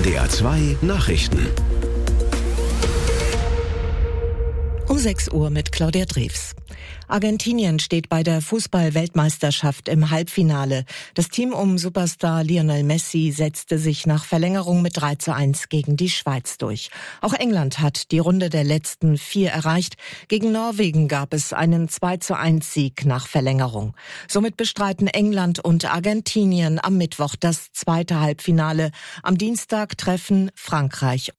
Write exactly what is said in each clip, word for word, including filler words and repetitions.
N D R zwei Nachrichten. Um sechs Uhr mit Claudia Drews. Argentinien steht bei der Fußball-Weltmeisterschaft im Halbfinale. Das Team um Superstar Lionel Messi setzte sich nach Verlängerung mit drei zu eins gegen die Schweiz durch. Auch England hat die Runde der letzten vier erreicht. Gegen Norwegen gab es einen zwei zu eins Sieg nach Verlängerung. Somit bestreiten England und Argentinien am Mittwoch das zweite Halbfinale. Am Dienstag treffen Frankreich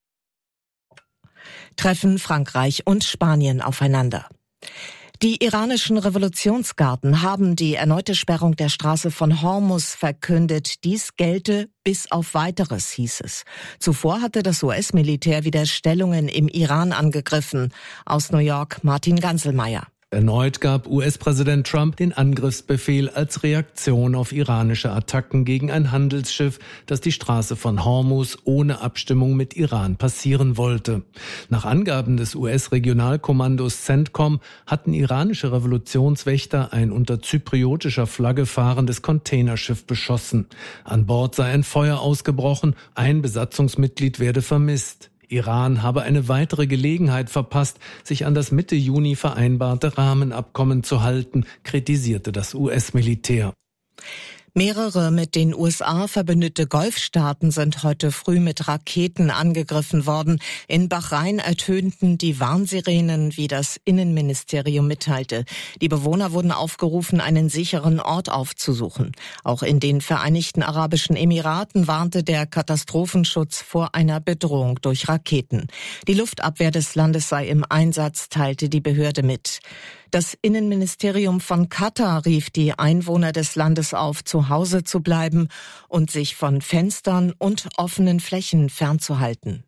treffen Frankreich und Spanien aufeinander. Die iranischen Revolutionsgarden haben die erneute Sperrung der Straße von Hormuz verkündet. Dies gelte bis auf Weiteres, hieß es. Zuvor hatte das U S-Militär wieder Stellungen im Iran angegriffen. Aus New York Martin Ganselmeier. Erneut gab U S-Präsident Trump den Angriffsbefehl als Reaktion auf iranische Attacken gegen ein Handelsschiff, das die Straße von Hormuz ohne Abstimmung mit Iran passieren wollte. Nach Angaben des U S-Regionalkommandos CENTCOM hatten iranische Revolutionswächter ein unter zypriotischer Flagge fahrendes Containerschiff beschossen. An Bord sei ein Feuer ausgebrochen, ein Besatzungsmitglied werde vermisst. Iran habe eine weitere Gelegenheit verpasst, sich an das Mitte Juni vereinbarte Rahmenabkommen zu halten, kritisierte das U S-Militär. Mehrere mit den U S A verbündete Golfstaaten sind heute früh mit Raketen angegriffen worden. In Bahrain ertönten die Warnsirenen, wie das Innenministerium mitteilte. Die Bewohner wurden aufgerufen, einen sicheren Ort aufzusuchen. Auch in den Vereinigten Arabischen Emiraten warnte der Katastrophenschutz vor einer Bedrohung durch Raketen. Die Luftabwehr des Landes sei im Einsatz, teilte die Behörde mit. Das Innenministerium von Katar rief die Einwohner des Landes auf, zu Hause zu bleiben und sich von Fenstern und offenen Flächen fernzuhalten.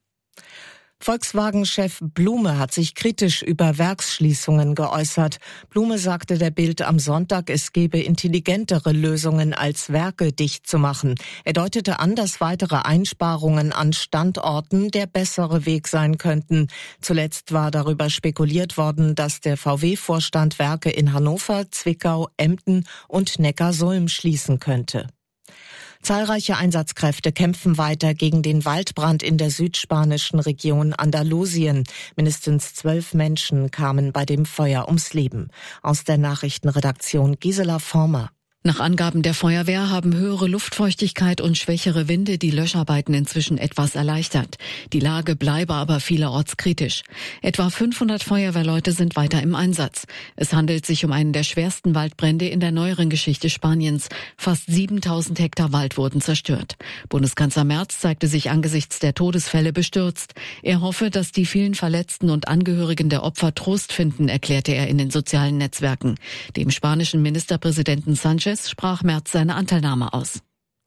Volkswagen-Chef Blume hat sich kritisch über Werksschließungen geäußert. Blume sagte der Bild am Sonntag, es gebe intelligentere Lösungen als Werke dicht zu machen. Er deutete an, dass weitere Einsparungen an Standorten der bessere Weg sein könnten. Zuletzt war darüber spekuliert worden, dass der V W-Vorstand Werke in Hannover, Zwickau, Emden und Neckarsulm schließen könnte. Zahlreiche Einsatzkräfte kämpfen weiter gegen den Waldbrand in der südspanischen Region Andalusien. Mindestens zwölf Menschen kamen bei dem Feuer ums Leben. Aus der Nachrichtenredaktion Gisela Former. Nach Angaben der Feuerwehr haben höhere Luftfeuchtigkeit und schwächere Winde die Löscharbeiten inzwischen etwas erleichtert. Die Lage bleibe aber vielerorts kritisch. Etwa fünfhundert Feuerwehrleute sind weiter im Einsatz. Es handelt sich um einen der schwersten Waldbrände in der neueren Geschichte Spaniens. Fast siebentausend Hektar Wald wurden zerstört. Bundeskanzler Merz zeigte sich angesichts der Todesfälle bestürzt. Er hoffe, dass die vielen Verletzten und Angehörigen der Opfer Trost finden, erklärte er in den sozialen Netzwerken. Dem spanischen Ministerpräsidenten Sánchez sprach Merz seine Anteilnahme aus.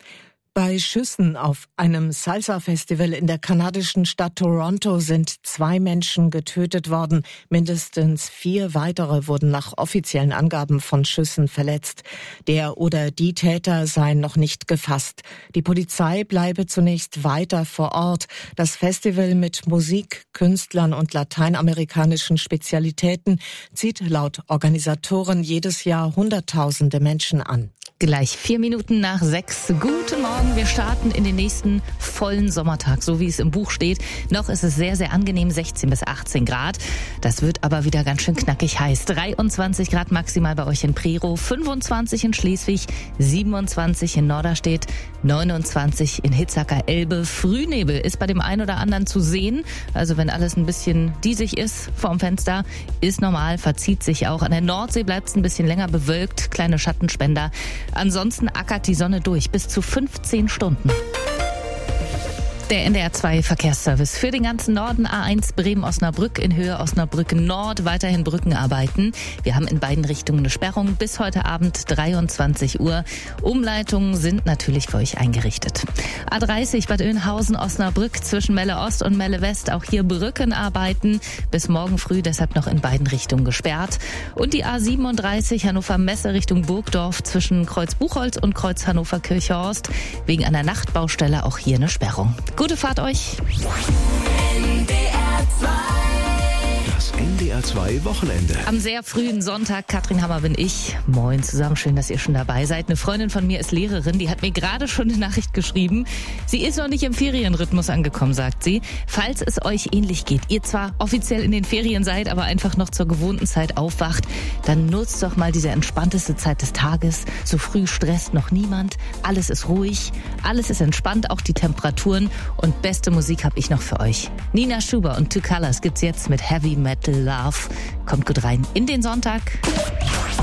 Bei Schüssen auf einem Salsa-Festival in der kanadischen Stadt Toronto sind zwei Menschen getötet worden. Mindestens vier weitere wurden nach offiziellen Angaben von Schüssen verletzt. Der oder die Täter seien noch nicht gefasst. Die Polizei bleibe zunächst weiter vor Ort. Das Festival mit Musik, Künstlern und lateinamerikanischen Spezialitäten zieht laut Organisatoren jedes Jahr Hunderttausende Menschen an. Gleich vier Minuten nach sechs. Guten Morgen, wir starten in den nächsten vollen Sommertag, so wie es im Buch steht. Noch ist es sehr, sehr angenehm, sechzehn bis achtzehn Grad. Das wird aber wieder ganz schön knackig heiß. dreiundzwanzig Grad maximal bei euch in Prerow, fünfundzwanzig in Schleswig, siebenundzwanzig in Norderstedt, neunundzwanzig in Hitzacker-Elbe. Frühnebel ist bei dem einen oder anderen zu sehen. Also wenn alles ein bisschen diesig ist vorm Fenster, ist normal, verzieht sich auch. An der Nordsee bleibt es ein bisschen länger bewölkt, kleine Schattenspender. Ansonsten ackert die Sonne durch, bis zu fünfzehn Stunden. Der N D R zwei Verkehrsservice für den ganzen Norden. A eins Bremen-Osnabrück in Höhe Osnabrück-Nord. Weiterhin Brückenarbeiten. Wir haben in beiden Richtungen eine Sperrung bis heute Abend dreiundzwanzig Uhr. Umleitungen sind natürlich für euch eingerichtet. A dreißig Bad Oeynhausen-Osnabrück zwischen Melle Ost und Melle West. Auch hier Brückenarbeiten. Bis morgen früh deshalb noch in beiden Richtungen gesperrt. Und die A siebenunddreißig Hannover-Messe Richtung Burgdorf zwischen Kreuz Buchholz und Kreuz Hannover-Kirchhorst. Wegen einer Nachtbaustelle auch hier eine Sperrung. Gute Fahrt euch. Das N D R R zwei Wochenende. Am sehr frühen Sonntag, Katrin Hammer bin ich. Moin zusammen, schön, dass ihr schon dabei seid. Eine Freundin von mir ist Lehrerin, die hat mir gerade schon eine Nachricht geschrieben. Sie ist noch nicht im Ferienrhythmus angekommen, sagt sie. Falls es euch ähnlich geht, ihr zwar offiziell in den Ferien seid, aber einfach noch zur gewohnten Zeit aufwacht, dann nutzt doch mal diese entspannteste Zeit des Tages. So früh stresst noch niemand, alles ist ruhig, alles ist entspannt, auch die Temperaturen, und beste Musik habe ich noch für euch. Nina Schuber und Two Colors gibt's jetzt mit Heavy Metal Love. Kommt gut rein in den Sonntag.